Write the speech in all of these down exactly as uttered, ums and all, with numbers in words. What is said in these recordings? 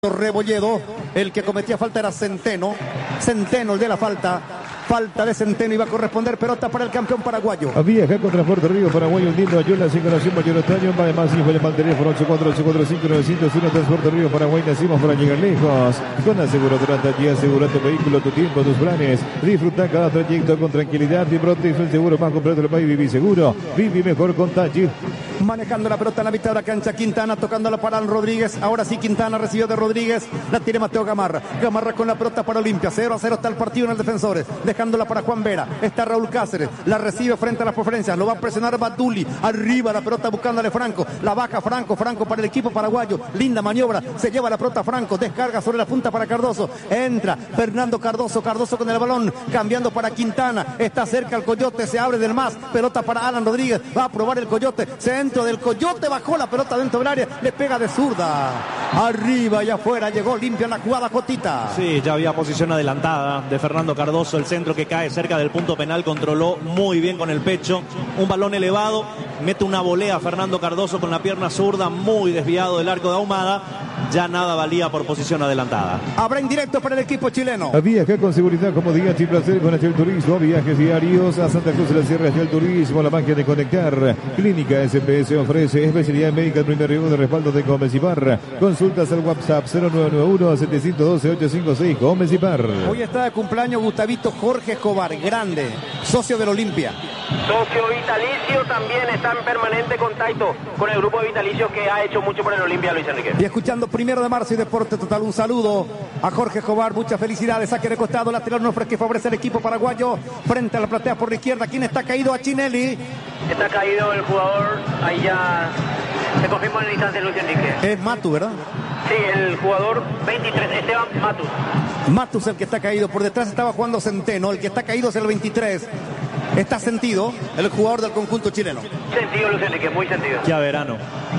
Rebolledo, el que cometía falta era Centeno, Centeno el de la falta, falta de Centeno, iba a corresponder pelota para el campeón paraguayo. Había acá con Transporte Río Paraguayo hundiendo a Yola, circulación mayor otoño, además hijo llaman teléfono ocho cuatro ocho cuatro cinco nueve cero uno, Transporte Río Paraguay, nacimos para llegar lejos, con aseguradora Tati, asegura tu vehículo, tu tiempo, tus planes, disfruta cada trayecto con tranquilidad y protege el seguro más completo del país, viví seguro, viví mejor con Tati. Manejando la pelota en la mitad de la cancha, Quintana tocándola para Rodríguez, ahora sí Quintana recibió de Rodríguez, la tiene Mateo Gamarra, Gamarra con la pelota para Olimpia, cero a cero está el partido en el Defensores, dejándola para Juan Vera, está Raúl Cáceres, la recibe frente a las preferencias, lo va a presionar Batuli, arriba la pelota buscándole Franco, la baja Franco, Franco para el equipo paraguayo, linda maniobra, se lleva la pelota Franco, descarga sobre la punta para Cardoso, entra Fernando Cardoso, Cardoso con el balón, cambiando para Quintana, está cerca el Coyote, se abre del más, pelota para Alan Rodríguez, va a probar el Coyote, centro del Coyote, bajó la pelota dentro del área, le pega de zurda, arriba y afuera, llegó limpia la jugada Cotita. Sí, ya había posición adelantada de Fernando Cardoso, el centro que cae cerca del punto penal, controló muy bien con el pecho, un balón elevado, mete una volea Fernando Cardoso con la pierna zurda, muy desviado del arco de Ahumada, ya nada valía por posición adelantada. Habrá indirecto para el equipo chileno. Había acá con seguridad, comodidad y placer con el turismo, viajes diarios a Santa Cruz de la Sierra, el turismo, la magia de conectar. Clínica S P S ofrece especialidad médica en primer riesgo de respaldo de Gómez y Parra. Consultas al WhatsApp cero nueve nueve uno, siete uno dos, ocho cinco seis, Gómez y Parra. Hoy está de cumpleaños Gustavito Jorge Escobar, grande, socio del Olimpia. Socio vitalicio, también está en permanente contacto con el grupo de vitalicios que ha hecho mucho por el Olimpia, Luis Enrique. Y escuchando Primero de Marzo y Deporte Total, un saludo a Jorge Escobar, muchas felicidades, saque de costado, lateral no que favorece al equipo paraguayo, frente a la platea por la izquierda, ¿quién está caído? A Chinelli. Está caído el jugador, ahí ya se confirma en el instante Luis Enrique. Es Matu, ¿verdad? Sí, el jugador veintitrés, Esteban Matus. Matus el que está caído, por detrás estaba jugando Centeno, el que está caído es el veintitrés. Está sentido el jugador del conjunto chileno. Sentido Luis Enrique, muy sentido. Ya verano.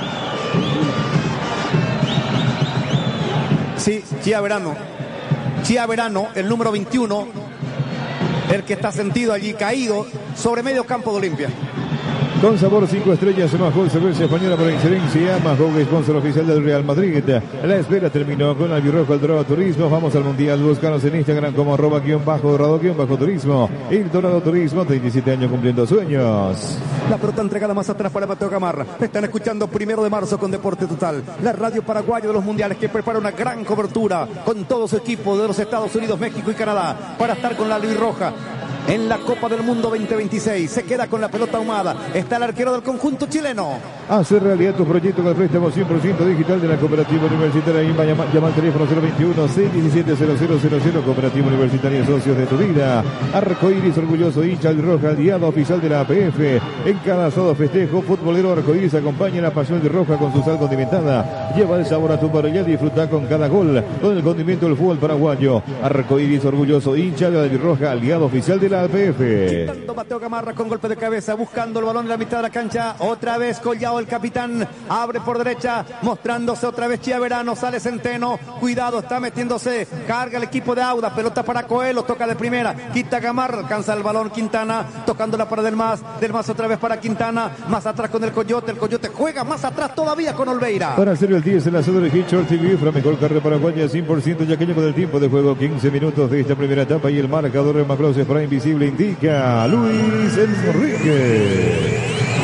Sí, Chia Verano. Chia Verano, el número veintiuno, el que está sentido allí caído sobre medio campo de Olimpia. Con sabor cinco estrellas, Majol cerveza española por excelencia, Majol, sponsor oficial del Real Madrid. La espera terminó con Albirrojo, el Dorado Turismo. Vamos al Mundial, búscanos en Instagram como arroba guión bajo dorado guión bajo turismo. El Dorado Turismo, treinta y siete años cumpliendo sueños. La pelota entregada más atrás para Mateo Gamarra. Están escuchando Primero de Marzo con Deporte Total, la radio paraguaya de los mundiales que prepara una gran cobertura con todo su equipo de los Estados Unidos, México y Canadá para estar con la albirroja en la Copa del Mundo veinte veintiséis. Se queda con la pelota ahumada. Está el arquero del conjunto chileno. Hace realidad tu proyecto con el préstamo cien por ciento digital de la Cooperativa Universitaria. Llama, llama al teléfono cero veintiuno, seis diecisiete, cero cero cero cero. Cooperativa Universitaria, socios de tu vida. Arcoiris, orgulloso hincha albirroja, aliado oficial de la A P F. En cada sábado festejo, futbolero Arcoiris acompaña la pasión de roja con su sal condimentada. Lleva el sabor a tu parrilla y disfruta con cada gol con el condimento del fútbol paraguayo. Arcoiris, orgulloso hincha de albirroja, aliado oficial de la A P F. Quitando Mateo Gamarra con golpe de cabeza, buscando el balón en la mitad de la cancha. Otra vez Collao, el capitán, abre por derecha, mostrándose otra vez Chia Verano, sale Centeno, cuidado, está metiéndose, carga el equipo de Auda, pelota para Coelho, toca de primera, quita Gamarra, alcanza el balón Quintana, tocándola para Del Mas, Del Mas otra vez para Quintana, más atrás con el Coyote, el Coyote juega más atrás todavía con Olveira. Para hacer el diez, el lanzador de Hitchcock T V, la mejor carrera paraguaya, cien por ciento ya que lleva del tiempo de juego, quince minutos de esta primera etapa y el marcador de Macross para Invisible indica Luis Enrique.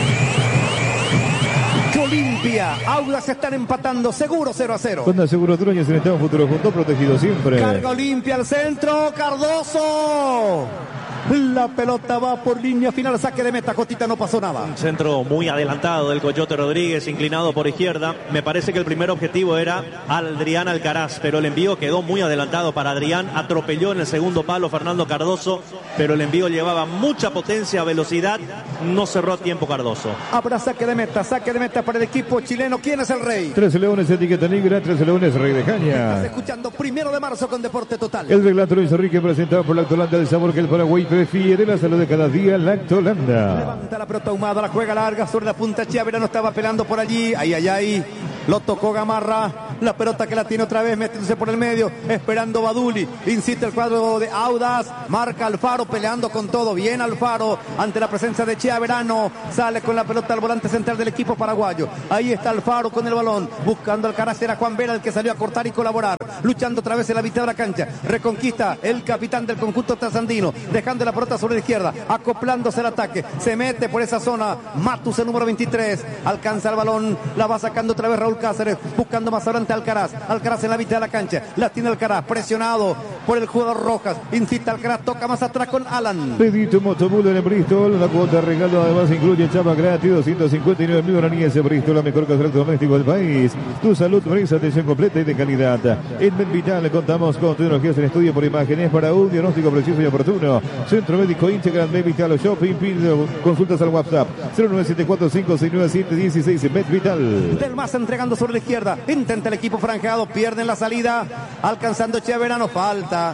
Olimpia, Audas se están empatando, seguro cero a cero. Con Seguro Dueños en Estado Futuro Junto, protegido siempre. Carga Olimpia al centro, Cardoso. La pelota va por línea final, saque de meta, Cotita, no pasó nada. Un centro muy adelantado del Coyote Rodríguez, inclinado por izquierda. Me parece que el primer objetivo era Adrián Alcaraz, pero el envío quedó muy adelantado para Adrián. Atropelló en el segundo palo Fernando Cardoso, pero el envío llevaba mucha potencia, velocidad. No cerró a tiempo Cardoso. Habrá saque de meta, saque de meta para el equipo chileno. ¿Quién es el rey? Tres Leones, etiqueta negra, Tres Leones, Rey de Caña. Estás escuchando Primero de Marzo con Deporte Total. El relato Luis Enrique presentado por Lactolanda, el sabor que el Paraguay prefiere, la salud de cada día, Lactolanda. Levanta la pelota ahumada, la juega larga sobre la punta. Chia Verano estaba pelando por allí. Ay, ay, ay. Lo tocó Gamarra. La pelota que la tiene otra vez metiéndose por el medio, esperando Baduli. Insiste el cuadro de Audax. Marca Alfaro peleando con todo. Bien Alfaro ante la presencia de Chiaverano. Sale con la pelota al volante central del equipo paraguayo. Ahí está Alfaro con el balón. Buscando al carácter a Juan Vera, el que salió a cortar y colaborar. Luchando otra vez en la mitad de la cancha. Reconquista el capitán del conjunto trasandino. Dejando la pelota sobre la izquierda. Acoplándose al ataque. Se mete por esa zona. Matus, el número veintitrés. Alcanza el balón. La va sacando otra vez Raúl Cáceres. Buscando más adelante a Alcaraz. Alcaraz en la mitad de la cancha. La tiene Alcaraz. Presionado por el jugador Rojas. Insiste Alcaraz. Toca más atrás con Alan. Pedito Motobuller en Bristol. La cuota regalo además incluye chapa gratis. doscientos cincuenta y nueve mil guaraníes en Bristol. La mejor casa doméstico del país. Tu salud merece atención completa y de calidad. En MedVital contamos con tecnologías en estudio por imágenes para un diagnóstico preciso y oportuno. Centro Médico Integral MedVital Shopping. Consultas al WhatsApp cero nueve siete cuatro cinco seis nueve siete uno seis. MedVital. Del Maza entregando sobre la izquierda. Intenta el equipo franjeado. Pierden la salida. Alcanzando Chiaverano. Falta.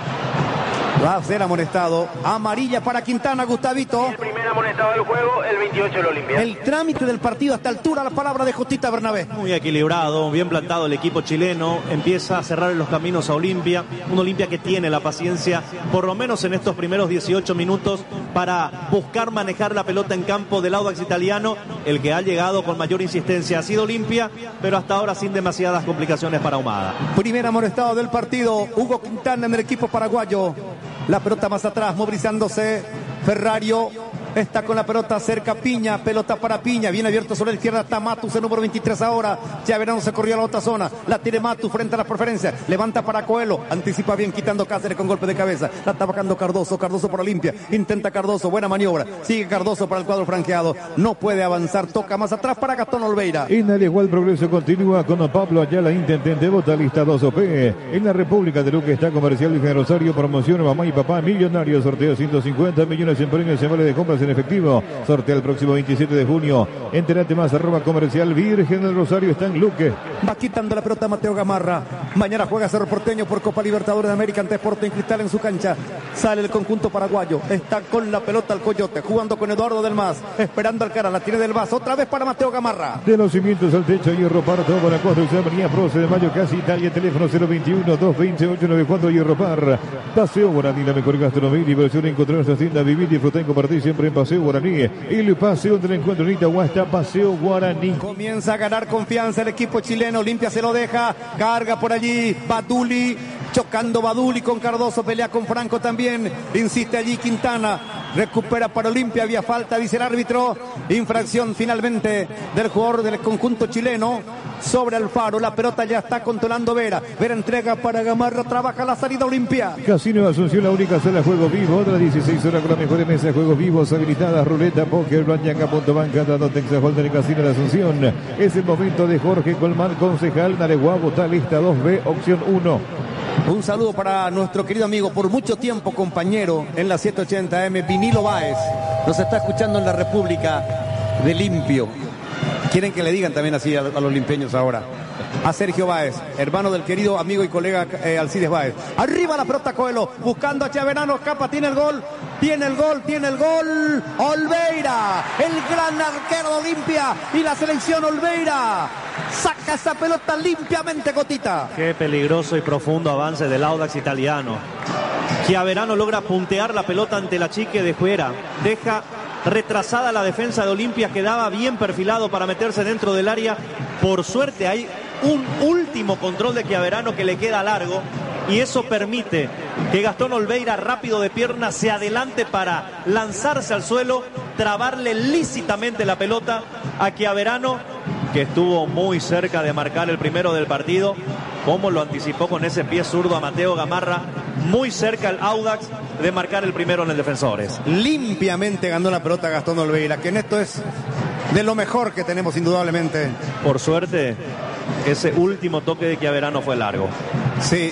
Va a ser amonestado. Amarilla para Quintana, Gustavito. El primer amonestado del juego, el veintiocho del Olimpia. El trámite del partido hasta altura, la palabra de Justita Bernabé. Muy equilibrado, bien plantado el equipo chileno. Empieza a cerrar los caminos a Olimpia. Un Olimpia que tiene la paciencia, por lo menos en estos primeros dieciocho minutos, para buscar manejar la pelota en campo del Audax italiano. El que ha llegado con mayor insistencia ha sido Olimpia, pero hasta ahora sin demasiadas complicaciones para Ahumada. Primer amonestado del partido, Hugo Quintana en el equipo paraguayo. La pelota más atrás, movilizándose Ferrario. Está con la pelota cerca Piña, pelota para Piña, bien abierto sobre la izquierda, está Matus, el número veintitrés ahora. Chiaverano se corrió a la otra zona, la tiene Matus frente a las preferencias, levanta para Coelho, anticipa bien quitando Cáceres con golpe de cabeza, la está bajando Cardoso, Cardoso por Olimpia, intenta Cardoso, buena maniobra, sigue Cardoso para el cuadro franqueado, no puede avanzar, toca más atrás para Gastón Olveira. En el igual progreso continúa con Pablo Ayala, intendente Botalista dos O P. En la República de Luque está Comercial Virgen Rosario, promoción mamá y papá millonario, sorteo ciento cincuenta millones en premios en vale de compras en efectivo. Sortea el próximo veintisiete de junio. Entérate más, arroba Comercial Virgen del Rosario, está en Luque. Va quitando la pelota Mateo Gamarra. Mañana juega Cerro Porteño por Copa Libertadores de América ante Sporting Cristal en su cancha. Sale el conjunto paraguayo. Está con la pelota el Coyote, jugando con Eduardo del Mas. Esperando al cara, la tiene del Mas. Otra vez para Mateo Gamarra. De los cimientos al techo, Hierro Par, toda la construcción, Avenida Proce de Mayo, casi Italia, teléfono cero veintiuno, dos veinte, ocho noventa y cuatro, Hierro Par. Paseo Guaraní, la mejor gastronomía y diversión. Encontrar nuestra tienda, vivir, disfrutar y compartir siempre en Paseo Guaraní. El paseo del encuentro en Itahuasta, Paseo Guaraní. Comienza a ganar confianza el equipo chileno. Olimpia se lo deja, carga por allí Baduli, chocando Baduli con Cardoso, pelea con Franco también, insiste allí Quintana, recupera para Olimpia, había falta, dice el árbitro, infracción finalmente del jugador del conjunto chileno sobre Alfaro, la pelota ya está controlando Vera, Vera entrega para Gamarra, trabaja la salida Olimpia. Casino de Asunción, la única sala juego vivo, otra dieciséis horas con las mejores mesas de juegos vivos habilitadas, ruleta, póker, blancanga, punto banca, dando Texas Hold'em en Casino de Asunción. Es el momento de Jorge Colmán, concejal, Naregua, Botalista dos B, opción uno. Un saludo para nuestro querido amigo, por mucho tiempo compañero en la setecientos ochenta eme, Vinilo Báez. Nos está escuchando en la República de Limpio. Quieren que le digan también así a, a los limpeños ahora. A Sergio Báez, hermano del querido amigo y colega eh, Alcides Báez. Arriba la pelota Coelho, buscando a Chiaverano, escapa, tiene el gol, tiene el gol, tiene el gol. Olveira, el gran arquero de Olimpia y la selección Olveira. Saca esa pelota limpiamente, Cotita. Qué peligroso y profundo avance del Audax italiano. Chiaverano logra puntear la pelota ante la chique de Fuera. Deja retrasada la defensa de Olimpia, quedaba bien perfilado para meterse dentro del área. Por suerte hay un último control de Chiaverano que le queda largo y eso permite que Gastón Olveira, rápido de pierna, se adelante para lanzarse al suelo, trabarle lícitamente la pelota a Chiaverano, que estuvo muy cerca de marcar el primero del partido, como lo anticipó con ese pie zurdo a Mateo Gamarra, muy cerca el Audax de marcar el primero en el Defensores. Limpiamente ganó la pelota Gastón Olveira, que en esto es de lo mejor que tenemos indudablemente. Por suerte, ese último toque de Chiaverano fue largo. Sí,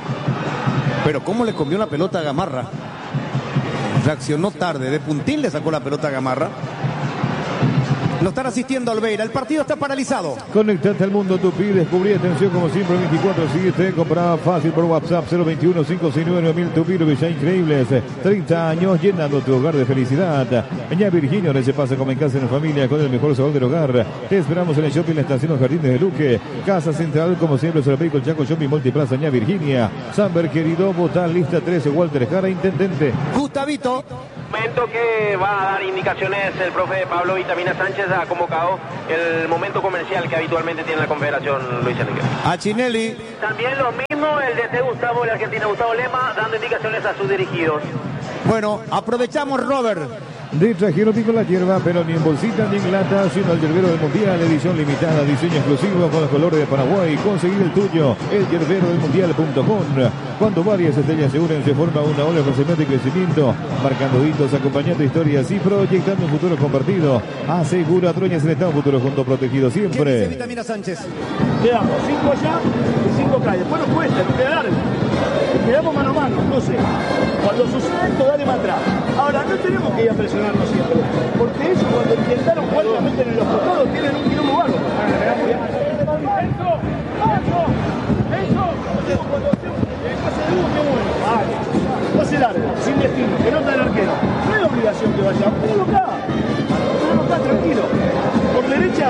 pero cómo le comió la pelota a Gamarra. Reaccionó tarde, de puntín le sacó la pelota a Gamarra. Lo están asistiendo Olveira. El partido está paralizado. Conectate al mundo Tupi. Descubrí atención como siempre veinticuatro siete. Compraba fácil por WhatsApp cero veintiuno, cinco seis nueve, nueve mil Tupi. Ya increíbles. treinta años llenando tu hogar de felicidad. Ya Virginia, donde se pasa como en casa en familia con el mejor sabor del hogar. Te esperamos en el shopping La Estación Los Jardines de Luque. Casa Central, como siempre, sobre el Chaco Shopping Multiplaza Ya Virginia. Samber querido, votar lista trece. Walter Jara, intendente. Gustavito. Momento que va a dar indicaciones el profe Pablo Vitamina Sánchez. Ha convocado el momento comercial que habitualmente tiene la Confederación, Luis Enrique. A Chinelli. También lo mismo el D T Gustavo de la Argentina, Gustavo Lema, dando indicaciones a sus dirigidos. Bueno, aprovechamos, Robert. De trajeron pico la hierba, pero ni en bolsita ni en lata, sino el yerbero del mundial, edición limitada, diseño exclusivo con los colores de Paraguay. Conseguir el tuyo, el yerbero del mundial punto com. Cuando varias estrellas se unen, se forma una ola de crecimiento, marcando hitos, acompañando historias y proyectando un futuro compartido. Asegura Troñas en estado futuro junto protegido siempre. ¿Qué dice Vitamina Sánchez? Quedamos cinco allá y cinco acá. Después nos cuesta, nos queda largo. Quedamos mano a mano, no sé. Cuando sucede esto, dale más atrás. Ahora, no tenemos que ir a presionarnos siempre. Porque ellos cuando intentaron jugar la meten en los costados, tienen un quilombo bárbaro. ¡Eso! ¡Eso! ¡Eso! Cuando el pase de uno, qué bueno. Vale. Pase largo, sin destino, que nota el arquero. No hay obligación que vaya. Tenelo acá. Tenelo acá, tranquilo. Por derecha,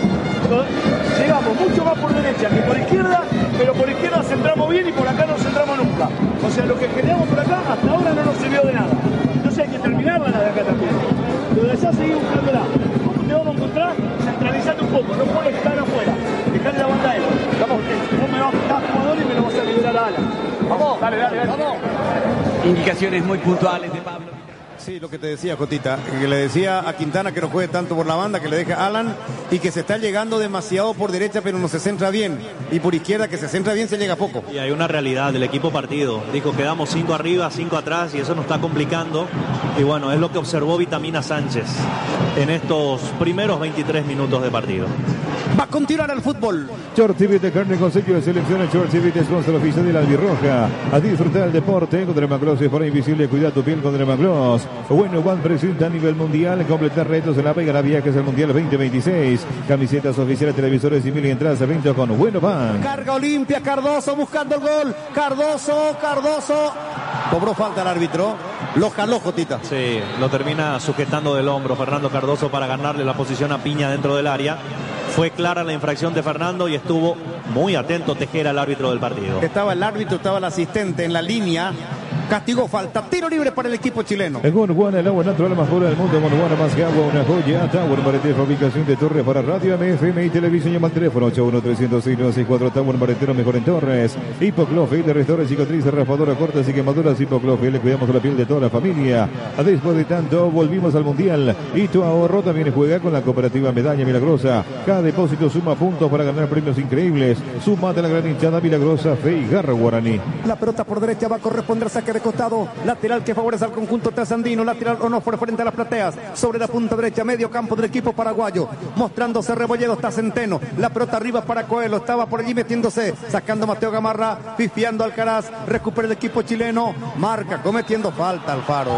llegamos mucho más por derecha que por izquierda, pero por izquierda centramos bien y por acá no centramos nunca. O sea, lo que generamos por acá hasta ahora no nos sirvió de nada. Entonces hay que terminarla la de acá también. Lo de allá seguir buscándola. ¿Cómo te vamos a encontrar? Centralizate un poco, no puedes estar afuera. Dejale la banda a él. Vamos, vos me vas a quitar jugador y me lo vas a liberar a Ala. Vamos, dale, dale, dale. Vamos. Indicaciones muy puntuales de Pablo. Sí, lo que te decía, Jotita, que le decía a Quintana que no juegue tanto por la banda, que le deje a Alan y que se está llegando demasiado por derecha, pero no se centra bien. Y por izquierda, que se centra bien, se llega poco. Y hay una realidad del equipo partido. Dijo, quedamos cinco arriba, cinco atrás, y eso nos está complicando. Y bueno, es lo que observó Vitamina Sánchez en estos primeros veintitrés minutos de partido. Va a continuar el fútbol. Chortibit de carne con sello de selección. Chortibit es sponsor oficial de la albirroja. A disfrutar el deporte con Dermagloss. Es para invisible. Cuida tu piel con Dermagloss. Bueno, Juan presenta a nivel mundial. Completar retos en la pega. Viajes al Mundial veinte veintiséis. Camisetas oficiales, televisores y mil entradas a evento con Bueno Van. Carga Olimpia. Cardoso buscando el gol. Cardoso, Cardoso. Cobró falta el árbitro. Lo jaló, Jotita. Sí, lo termina sujetando del hombro Fernando Cardoso para ganarle la posición a Piña dentro del área. Fue clara la infracción de Fernando y estuvo muy atento Tejera, el árbitro del partido. Estaba el árbitro, estaba el asistente en la línea. Castigó falta. Tiro libre para el equipo chileno. En Gondwana, el agua natural más pura del mundo. Gondwana, más que agua, una joya. Tower Maretero, fabricación de torres para radio, M F M y televisión. Llama al teléfono ocho uno tres cero seis nueve seis cuatro. Tower Maretero, mejor en torres. Hipoclofe, de restaurar cicatrices, raspadora, cortas y quemaduras. Hipoclofe, le cuidamos la piel de toda la familia. Después de tanto, volvimos al Mundial. Y tu ahorro también juega con la cooperativa Medalla Milagrosa. Cada depósito suma puntos para ganar premios increíbles. Sumate a la gran hinchada Milagrosa, Fe y Garra Guaraní. La pelota por derecha va a corresponder saque de costado, lateral que favorece al conjunto trasandino, lateral o no por frente a las plateas, sobre la punta derecha, medio campo del equipo paraguayo, mostrándose Rebolledo, está Centeno, la pelota arriba para Coelho, estaba por allí metiéndose, sacando Mateo Gamarra, pifiando Alcaraz, recupera el equipo chileno, marca, cometiendo falta Alfaro,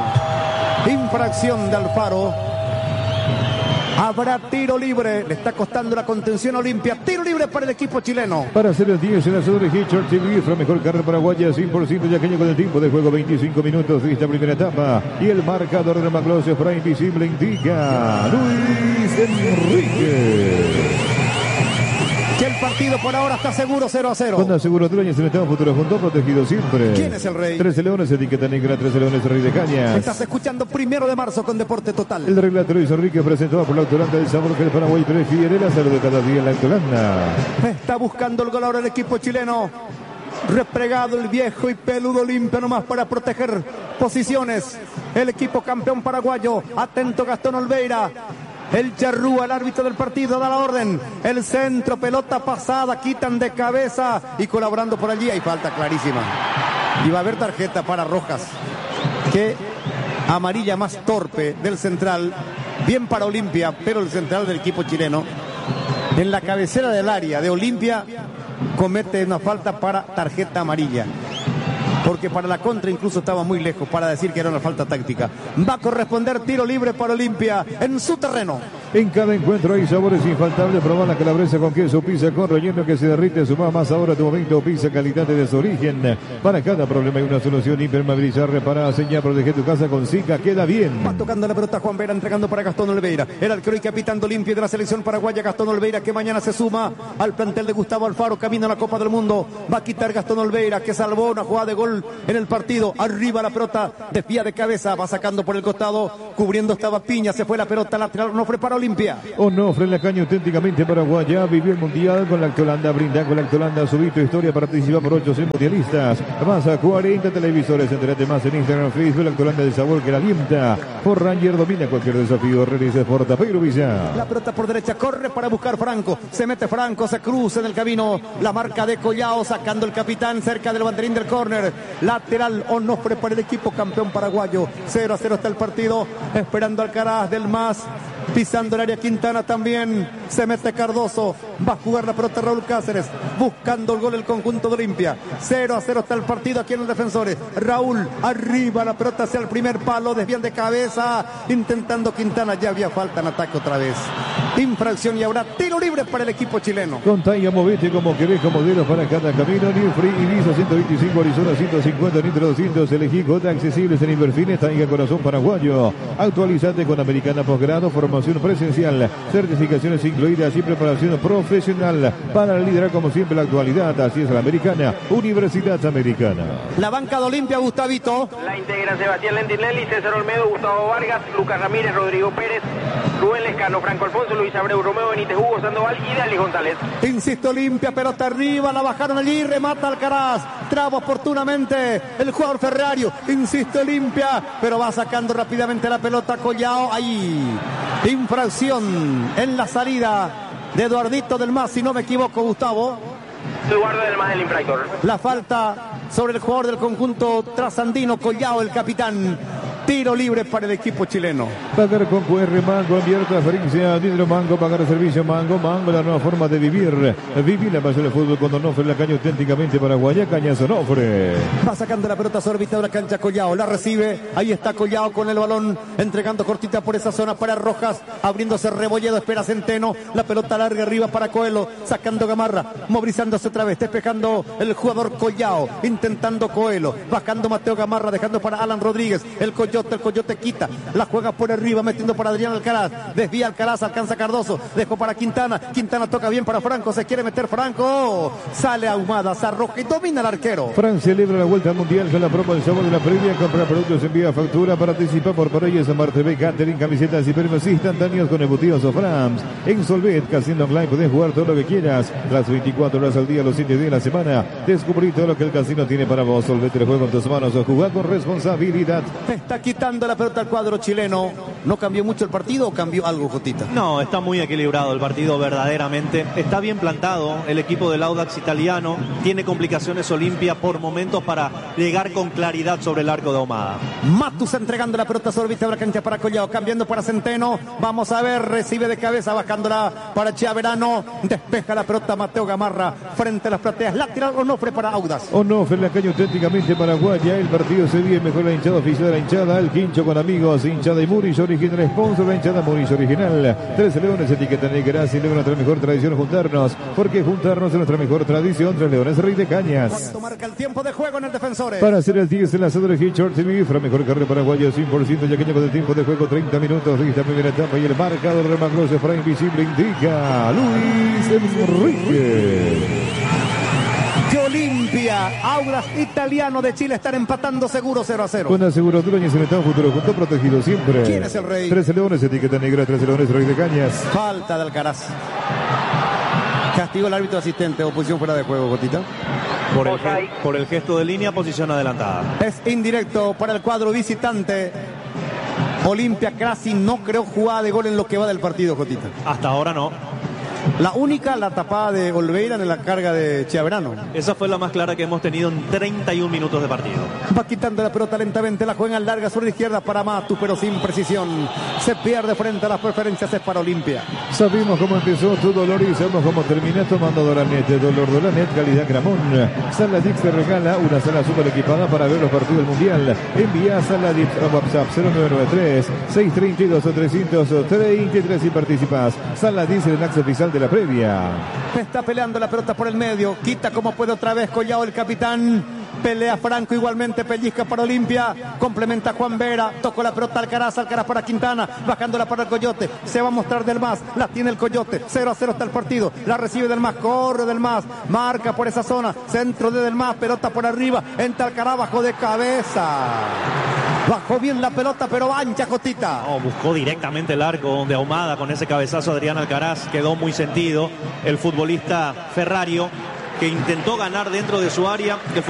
infracción de Alfaro. Habrá tiro libre, le está costando la contención a Olimpia. Tiro libre para el equipo chileno. Para hacer el diez en la zona de Hitchard T V, la mejor carne paraguaya, cien por ciento yaqueño con el tiempo de juego, veinticinco minutos de esta primera etapa. Y el marcador de Magloss para Invisible indica Luis Enrique. Que el partido por ahora está seguro cero a cero. Honda Seguro Troñas en estado futuro junto, protegido siempre. ¿Quién es el rey? trece Leones, etiqueta negra, trece Leones, Rey de Cañas. Estás escuchando Primero de Marzo con Deporte Total. El relator Luis Enrique, presentado por la Autolanda del sabor que el Paraguay prefiere, la salud de cada día en la Autolanda. Está buscando el gol ahora el equipo chileno. Replegado el viejo y peludo Olimpia nomás para proteger posiciones. El equipo campeón paraguayo. Atento Gastón Olveira. El Charrúa, el árbitro del partido, da la orden. El centro, pelota pasada, quitan de cabeza y colaborando por allí. Hay falta clarísima. Y va a haber tarjeta para Rojas. Qué amarilla más torpe del central. Bien para Olimpia, pero el central del equipo chileno. En la cabecera del área de Olimpia comete una falta para tarjeta amarilla. Porque para la contra incluso estaba muy lejos para decir que era una falta táctica. Va a corresponder tiro libre para Olimpia en su terreno. En cada encuentro hay sabores infaltables. Probar la calabresa con queso, pizza con relleno que se derrite. Suma más ahora tu momento. Pizza calidad de su origen. Para cada problema hay una solución. Impermeabilizar, reparar, señal, proteger tu casa con Zika. Queda bien. Va tocando la pelota Juan Vera, entregando para Gastón Olveira. El arquero y capitán de Olimpia de la selección paraguaya, Gastón Olveira, que mañana se suma al plantel de Gustavo Alfaro, camino a la Copa del Mundo. Va a quitar Gastón Olveira, que salvó una jugada de gol en el partido. Arriba la pelota, desvía de cabeza, va sacando por el costado, cubriendo estaba Piña, se fue la pelota lateral, Onofre para Olimpia. Onofre en la caña auténticamente paraguaya, vivió el mundial con la Actualanda, brinda con la Actualanda, subí tu historia, participa por ocho mundialistas, más a cuarenta televisores, entérate más en Instagram, Facebook, la Actualanda de sabor que la alienta. Por Ranger domina cualquier desafío, realiza por Tapeiro Villa. La pelota por derecha, corre para buscar Franco, se mete Franco, se cruza en el camino, la marca de Collao, sacando el capitán cerca del banderín del córner, lateral Onofre para el equipo campeón paraguayo. Cero a cero está el partido, esperando Alcaraz del Mas, pisando el área Quintana también, se mete Cardoso, va a jugar la pelota Raúl Cáceres, buscando el gol el conjunto de Olimpia. Cero a cero está el partido aquí en los defensores. Raúl arriba, la pelota hacia el primer palo, desvían de cabeza, intentando Quintana, ya había falta en ataque otra vez. Infracción y ahora tiro libre para el equipo chileno. Con Taiga, movete como querés, con modelos para cada camino. New Free Ibiza ciento veinticinco, Arizona ciento cincuenta, Nitro doscientos, elegí gota accesibles en Inverfines, Taiga Corazón Paraguayo. Actualizate con Americana Posgrado, formación presencial, certificaciones incluidas y preparación profesional para liderar como siempre la actualidad. Así es la Americana, Universidad Americana. La banca de Olimpia, Gustavito. La integran Sebastián Lentinelli, César Olmedo, Gustavo Vargas, Lucas Ramírez, Rodrigo Pérez, Rubén Lescano, Franco Alfonso, Luis Abreu, Romeo Benítez, Hugo Sandoval y Dali González. Insisto, Olimpia, pelota arriba, la bajaron allí, remata Alcaraz, traba oportunamente el jugador Ferrario. Insisto, Olimpia, pero va sacando rápidamente la pelota Collao. Ahí, infracción en la salida de Eduardito del Mas, si no me equivoco, Gustavo. Eduardo del Mas, el infractor. La falta sobre el jugador del conjunto trasandino, Collao, el capitán. Tiro libre para el equipo chileno. Pagar con Q R Mango, enviar transferencia, dinero Mango, pagar servicio Mango, Mango, la nueva forma de vivir. Vivir la pasión del fútbol con Onofre, la caña auténticamente paraguaya, Cañas Onofre. Va sacando la pelota sorbita de la cancha Collao, la recibe, ahí está Collao con el balón, entregando cortita por esa zona para Rojas, abriéndose Rebolledo, espera Centeno, la pelota larga arriba para Coelho, sacando Gamarra, movilizándose otra vez, despejando el jugador Collao, intentando Coelho, bajando Mateo Gamarra, dejando para Alan Rodríguez, el Coyote, el Coyote quita, la juega por arriba, metiendo para Adrián Alcaraz, desvía Alcaraz, alcanza Cardoso, dejó para Quintana, Quintana toca bien para Franco, se quiere meter Franco, sale Ahumada, se arroja y domina el arquero. Francia celebra la vuelta mundial con la promo del sabor de la previa, compra productos, envía factura, participa por Pareyes, Amar T V, Catering, camisetas y premios instantáneos con embutidos o Frams. En Solvet, Casino Online, podés jugar todo lo que quieras, las veinticuatro horas al día, los siete días de la semana, descubrí todo lo que el casino tiene para vos. Solvet, el juego en tus manos, o jugar con responsabilidad. Está quitando la pelota al cuadro chileno. ¿No cambió mucho el partido o cambió algo, Jotita? No, está muy equilibrado el partido verdaderamente. Está bien plantado el equipo del Audax italiano. Tiene complicaciones Olimpia por momentos para llegar con claridad sobre el arco de Ahumada. Matus entregando la pelota sorbita de la cancha para Collao, cambiando para Centeno. Vamos a ver, recibe de cabeza, bajándola para Chiaverano. Despeja la pelota Mateo Gamarra frente a las plateas. Lateral Onofre para Audax. Onofre en la caña auténticamente paraguaya. El partido se vive mejor la hinchada oficial de la hinchada. El Quincho con amigos, hinchada y Murish original, sponsor de la hinchada Murish original. Tres Leones, etiqueta negra, sin luego nuestra mejor tradición juntarnos, porque juntarnos es nuestra mejor tradición. Tres Leones, Rey de Cañas. ¿Cuánto marca el tiempo de juego en el Defensores? Para hacer el diez en la sede de Hitchard T V, la mejor carrera paraguaya, cien por ciento yaqueño con el tiempo de juego, treinta minutos, esta primera etapa y el marcador de Magloso para Invisible indica Luis Enrique. Que Olimpia, Audax italiano de Chile están empatando seguro cero a cero. Con aseguradora y en estado futuro junto protegido siempre. ¿Quién es el rey? Tres Leones, etiqueta negra, Tres Leones, Rey de Cañas. Falta de Alcaraz. Castigo el árbitro asistente, oposición fuera de juego, Gotita. Por el, por el gesto de línea, posición adelantada. Es indirecto para el cuadro visitante. Olimpia casi no creó jugada de gol en lo que va del partido, Jotita. Hasta ahora no. La única, la tapada de Olveira en la carga de Chiaverano. Esa fue la más clara que hemos tenido en treinta y un minutos de partido. Va quitando la pelota lentamente, la juega en larga sobre la izquierda para Matu, pero sin precisión. Se pierde frente a las preferencias, es para Olimpia. Sabemos cómo empezó tu dolor y sabemos cómo termina tomando Dolanet. Dolor Dolanet, calidad Gramón. Saladix te regala una sala super equipada para ver los partidos del Mundial. Envía Saladix a WhatsApp cero nueve nueve tres, seis tres dos, tres cero tres y participas. Saladix, el Nax oficial de la previa. Está peleando la pelota por el medio. Quita como puede otra vez Collao, el capitán. Pelea Franco igualmente, pellizca para Olimpia. Complementa Juan Vera. Tocó la pelota Alcaraz. Alcaraz para Quintana. Bajándola para el Coyote. Se va a mostrar Del Mas. La tiene el Coyote. cero a cero está el partido. La recibe Del Mas. Corre Del Mas. Marca por esa zona. Centro de Del Mas. Pelota por arriba. Entra Alcaraz bajo de cabeza. Bajó bien la pelota, pero ancha Cotita. Oh, buscó directamente el arco de Ahumada con ese cabezazo. Adrián Alcaraz quedó muy sentido. El futbolista Ferrario, que intentó ganar dentro de su área. El